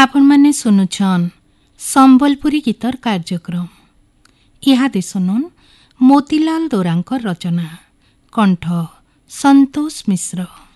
आपण माने सुनुछन संबलपुरी गीतर कार्यक्रम। इहादे सुनुन मोतीलाल दोरांकर रचना, कंठ संतोष मिश्र।